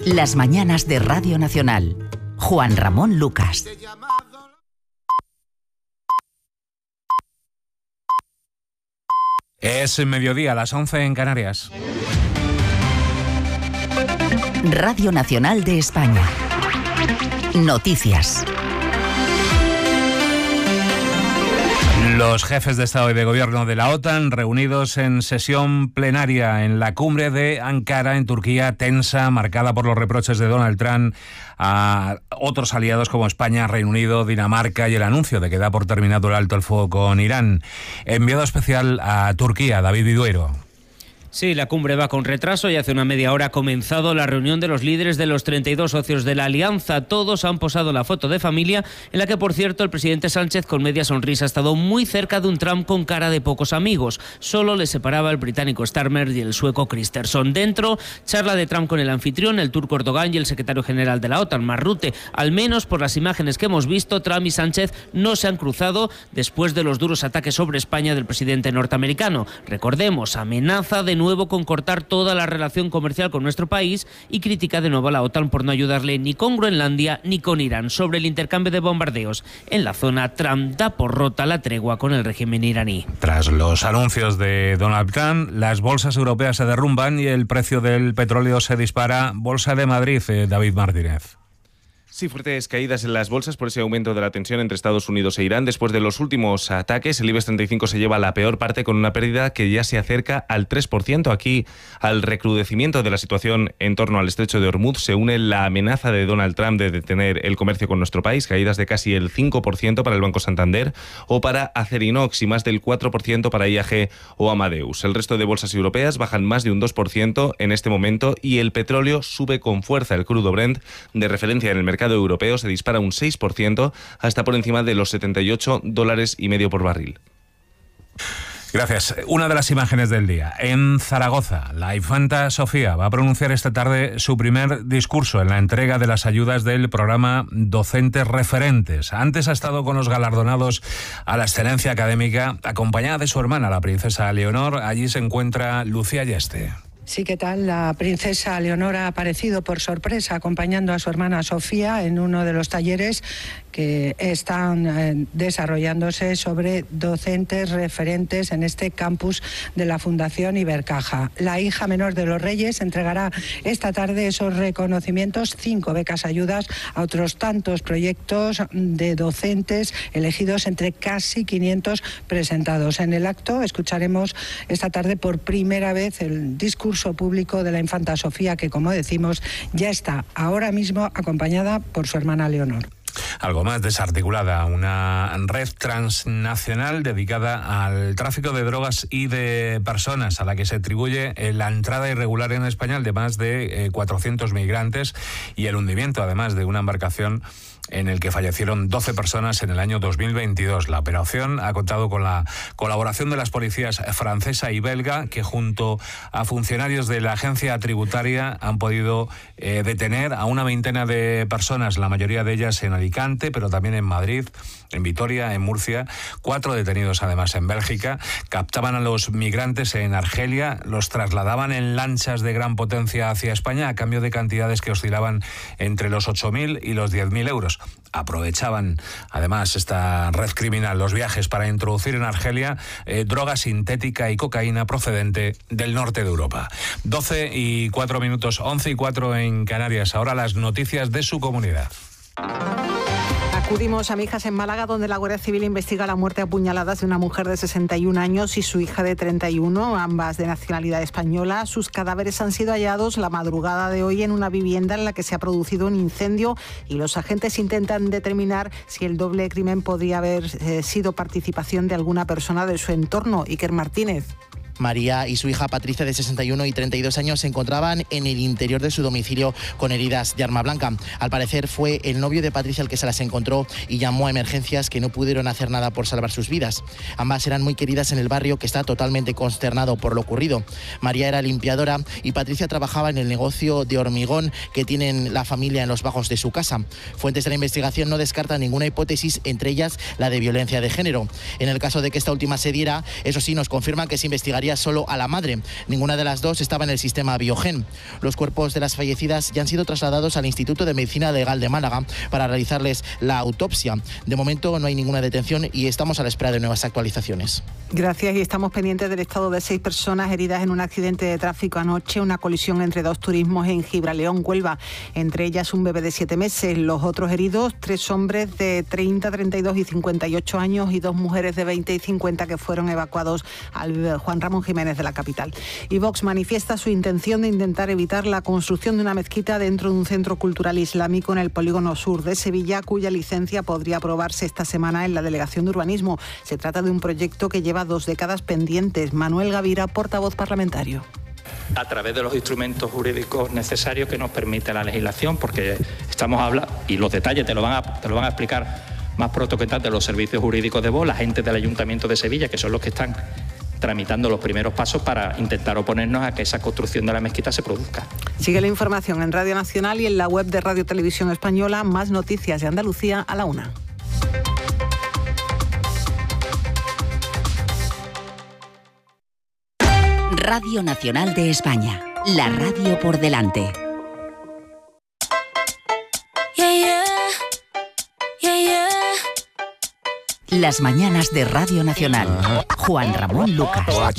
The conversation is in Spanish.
Las mañanas de Radio Nacional. Juan Ramón Lucas. Es mediodía, las 11 en Canarias. Radio Nacional de España. Noticias. Los jefes de Estado y de Gobierno de la OTAN reunidos en sesión plenaria en la cumbre de Ankara, en Turquía, tensa, marcada por los reproches de Donald Trump a otros aliados como España, Reino Unido, Dinamarca y el anuncio de que da por terminado el alto el fuego con Irán. Enviado especial a Turquía, David Viduero. Sí, la cumbre va con retraso y hace una media hora ha comenzado la reunión de los líderes de los 32 socios de la alianza. Todos han posado la foto de familia, en la que, por cierto, el presidente Sánchez, con media sonrisa, ha estado muy cerca de un Trump con cara de pocos amigos. Solo le separaba el británico Starmer y el sueco Kristersson. Dentro, charla de Trump con el anfitrión, el turco Erdogan y el secretario general de la OTAN, Mark Rutte. Al menos por las imágenes que hemos visto, Trump y Sánchez no se han cruzado después de los duros ataques sobre España del presidente norteamericano. Recordemos, amenaza de nuevo con cortar toda la relación comercial con nuestro país y critica de nuevo a la OTAN por no ayudarle ni con Groenlandia ni con Irán. Sobre el intercambio de bombardeos en la zona, Trump da por rota la tregua con el régimen iraní. Tras los anuncios de Donald Trump, las bolsas europeas se derrumban y el precio del petróleo se dispara. Bolsa de Madrid, David Martínez. Sí, fuertes caídas en las bolsas por ese aumento de la tensión entre Estados Unidos e Irán. Después de los últimos ataques, el IBEX 35 se lleva la peor parte con una pérdida que ya se acerca al 3%. Aquí, al recrudecimiento de la situación en torno al estrecho de Hormuz, se une la amenaza de Donald Trump de detener el comercio con nuestro país, caídas de casi el 5% para el Banco Santander o para Acerinox y más del 4% para IAG o Amadeus. El resto de bolsas europeas bajan más de un 2% en este momento y el petróleo sube con fuerza. El crudo Brent, de referencia en el mercado europeo, se dispara un 6% hasta por encima de los $78.50 por barril. Gracias. Una de las imágenes del día. En Zaragoza, la infanta Sofía va a pronunciar esta tarde su primer discurso en la entrega de las ayudas del programa Docentes Referentes. Antes ha estado con los galardonados a la excelencia académica, acompañada de su hermana, la princesa Leonor. Allí se encuentra Lucía Yeste. Sí, ¿qué tal? La princesa Leonor ha aparecido por sorpresa acompañando a su hermana Sofía en uno de los talleres que están desarrollándose sobre docentes referentes en este campus de la Fundación Ibercaja. La hija menor de los Reyes entregará esta tarde esos reconocimientos, 5 becas ayudas a otros tantos proyectos de docentes elegidos entre casi 500 presentados. En el acto escucharemos esta tarde por primera vez el discurso público de la infanta Sofía, que, como decimos, ya está ahora mismo acompañada por su hermana Leonor. Algo más desarticulada, una red transnacional dedicada al tráfico de drogas y de personas, a la que se atribuye la entrada irregular en España de más de 400 migrantes y el hundimiento, además, de una embarcación en el que fallecieron 12 personas en el año 2022. La operación ha contado con la colaboración de las policías francesa y belga, que junto a funcionarios de la agencia tributaria han podido detener a una veintena de personas, la mayoría de ellas en Alicante, pero también en Madrid, en Vitoria, en Murcia. 4 detenidos además en Bélgica. Captaban a los migrantes en Argelia, los trasladaban en lanchas de gran potencia hacia España a cambio de cantidades que oscilaban entre los 8.000 y los 10.000 euros. Aprovechaban además esta red criminal los viajes para introducir en Argelia droga sintética y cocaína procedente del norte de Europa. 12:04, 11:04 en Canarias. Ahora las noticias de su comunidad. Acudimos a Mijas, en Málaga, donde la Guardia Civil investiga la muerte a puñaladas de una mujer de 61 años y su hija de 31, ambas de nacionalidad española. Sus cadáveres han sido hallados la madrugada de hoy en una vivienda en la que se ha producido un incendio y los agentes intentan determinar si el doble crimen podría haber sido participación de alguna persona de su entorno. Iker Martínez. María y su hija Patricia, de 61 y 32 años, se encontraban en el interior de su domicilio con heridas de arma blanca. Al parecer fue el novio de Patricia el que se las encontró y llamó a emergencias, que no pudieron hacer nada por salvar sus vidas. Ambas eran muy queridas en el barrio, que está totalmente consternado por lo ocurrido. María era limpiadora y Patricia trabajaba en el negocio de hormigón que tienen la familia en los bajos de su casa. Fuentes de la investigación no descartan ninguna hipótesis, entre ellas la de violencia de género. En el caso de que esta última se diera, eso sí, nos confirman que se investigaría correspondía solo a la madre. Ninguna de las dos estaba en el sistema Biogen. Los cuerpos de las fallecidas ya han sido trasladados al Instituto de Medicina Legal de Málaga para realizarles la autopsia. De momento no hay ninguna detención y estamos a la espera de nuevas actualizaciones. Gracias, y estamos pendientes del estado de 6 personas heridas en un accidente de tráfico anoche, una colisión entre 2 turismos en Gibraleón, Huelva, entre ellas un bebé de 7 meses. Los otros heridos, 3 hombres de 30, 32 y 58 años y 2 mujeres de 20 y 50 que fueron evacuados al Juan Ramón Jiménez de la capital. Y Vox manifiesta su intención de intentar evitar la construcción de una mezquita dentro de un centro cultural islámico en el polígono sur de Sevilla, cuya licencia podría aprobarse esta semana en la Delegación de Urbanismo. Se trata de un proyecto que lleva 2 décadas pendientes. Manuel Gavira, portavoz parlamentario. A través de los instrumentos jurídicos necesarios que nos permite la legislación, porque estamos hablando, y los detalles te lo van a explicar más pronto que tarde los servicios jurídicos de Vox, la gente del Ayuntamiento de Sevilla, que son los que están tramitando los primeros pasos para intentar oponernos a que esa construcción de la mezquita se produzca. Sigue la información en Radio Nacional y en la web de Radio Televisión Española. Más noticias de Andalucía a la 1. Radio Nacional de España, la radio por delante. Las mañanas de Radio Nacional. Juan Ramón Lucas.